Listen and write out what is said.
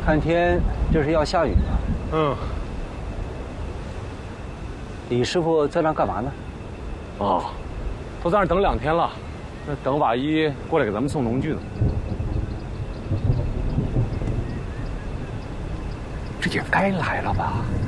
看天这是要下雨了。 嗯。 李师傅在那干嘛呢？ 哦，都在那儿等2天了，那等瓦一过来给咱们送农具呢。 这也该来了吧？